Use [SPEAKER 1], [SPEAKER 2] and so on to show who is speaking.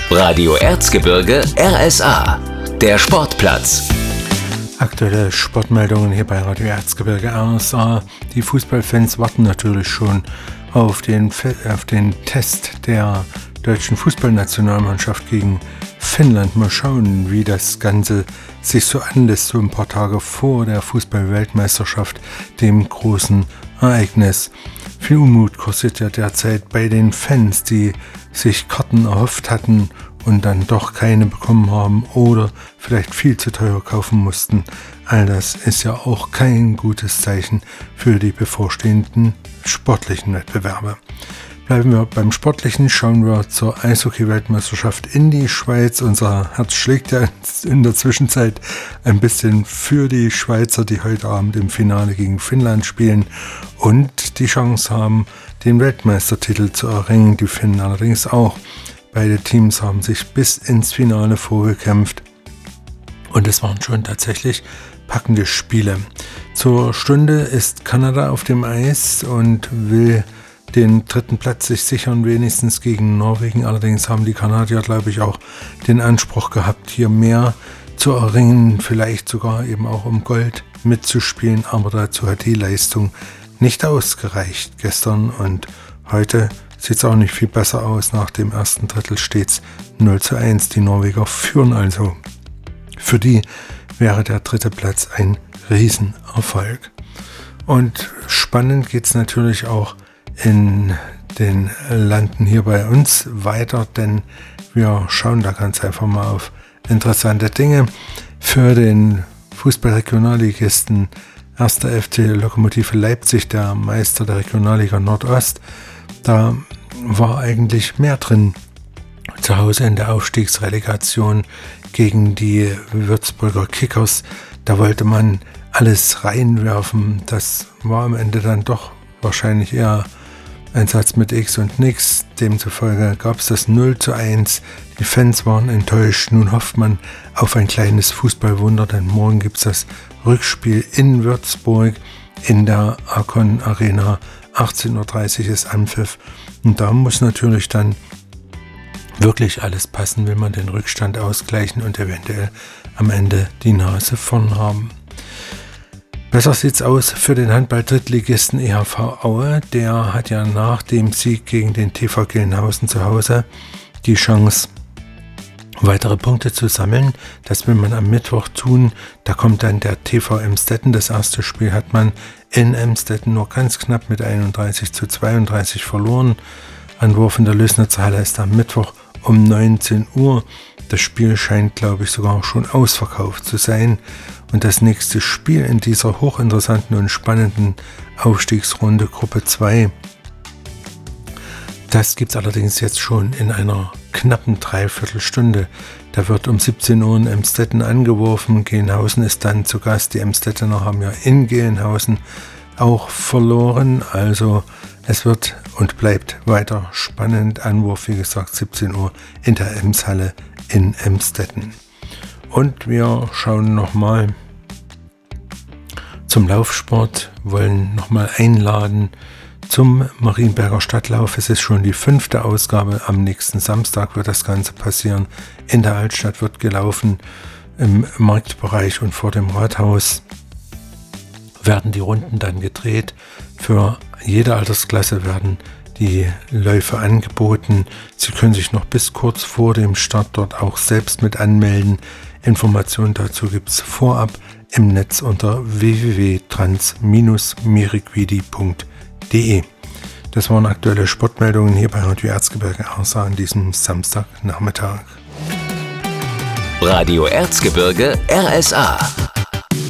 [SPEAKER 1] Radio Erzgebirge RSA, der Sportplatz.
[SPEAKER 2] Aktuelle Sportmeldungen hier bei Radio Erzgebirge RSA. Die Fußballfans warten natürlich schon auf den Test der deutschen Fußballnationalmannschaft gegen Finnland. Mal schauen, wie das Ganze sich so anlässt, so ein paar Tage vor der Fußball-Weltmeisterschaft, dem großen Ereignis. Viel Unmut kursiert ja derzeit bei den Fans, die sich Karten erhofft hatten und dann doch keine bekommen haben oder vielleicht viel zu teuer kaufen mussten. All das ist ja auch kein gutes Zeichen für die bevorstehenden sportlichen Wettbewerbe. Bleiben wir beim Sportlichen, schauen wir zur Eishockey-Weltmeisterschaft in die Schweiz. Unser Herz schlägt ja in der Zwischenzeit ein bisschen für die Schweizer, die heute Abend im Finale gegen Finnland spielen und die Chance haben, den Weltmeistertitel zu erringen. Die Finnen allerdings auch. Beide Teams haben sich bis ins Finale vorgekämpft und es waren schon tatsächlich packende Spiele. Zur Stunde ist Kanada auf dem Eis und will den dritten Platz sich sichern, wenigstens gegen Norwegen. Allerdings haben die Kanadier, glaube ich, auch den Anspruch gehabt, hier mehr zu erringen, vielleicht sogar eben auch um Gold mitzuspielen, aber dazu hat die Leistung nicht ausgereicht gestern und heute sieht es auch nicht viel besser aus. Nach dem ersten Drittel steht es 0:1. Die Norweger führen also. Für die wäre der dritte Platz ein Riesenerfolg. Und spannend geht es natürlich auch in den Landen hier bei uns weiter, denn wir schauen da ganz einfach mal auf interessante Dinge. Für den Fußball-Regionalligisten 1. FC Lokomotive Leipzig, der Meister der Regionalliga Nordost, da war eigentlich mehr drin. Zu Hause in der Aufstiegsrelegation gegen die Würzburger Kickers, da wollte man alles reinwerfen. Das war am Ende dann doch wahrscheinlich eher ein Satz mit X und nix. Demzufolge gab es das 0:1. Die Fans waren enttäuscht. Nun hofft man auf ein kleines Fußballwunder, denn morgen gibt es das Rückspiel in Würzburg in der Akon Arena. 18:30 Uhr ist Anpfiff. Und da muss natürlich dann wirklich alles passen, will man den Rückstand ausgleichen und eventuell am Ende die Nase vorn haben. Besser sieht's aus für den Handball-Drittligisten EHV Aue. Der hat ja nach dem Sieg gegen den TV Gelnhausen zu Hause die Chance, weitere Punkte zu sammeln. Das will man am Mittwoch tun. Da kommt dann der TV Emstetten. Das erste Spiel hat man in Emstetten nur ganz knapp mit 31:32 verloren. Anwurf in der Lößnitzer Halle ist am Mittwoch um 19 Uhr. Das Spiel scheint, glaube ich, sogar schon ausverkauft zu sein. Und das nächste Spiel in dieser hochinteressanten und spannenden Aufstiegsrunde Gruppe 2, das gibt es allerdings jetzt schon in einer knappen Dreiviertelstunde. Da wird um 17 Uhr in Emstetten angeworfen. Gelnhausen ist dann zu Gast. Die Emstettener haben ja in Gelnhausen auch verloren. Also es wird und bleibt weiter spannend. Anwurf, wie gesagt, 17 Uhr in der Emshalle in Emstetten. Und wir schauen nochmal zum Laufsport, wollen nochmal einladen zum Marienberger Stadtlauf. Es ist schon die 5. Ausgabe. Am nächsten Samstag wird das Ganze passieren. In der Altstadt wird gelaufen, im Marktbereich und vor dem Rathaus werden die Runden dann gedreht. Für jede Altersklasse werden die Läufe angeboten. Sie können sich noch bis kurz vor dem Start dort auch selbst mit anmelden. Informationen dazu gibt es vorab im Netz unter www.trans-miriquidi.de. Das waren aktuelle Sportmeldungen hier bei Radio Erzgebirge RSA an diesem Samstagnachmittag.
[SPEAKER 1] Radio Erzgebirge RSA.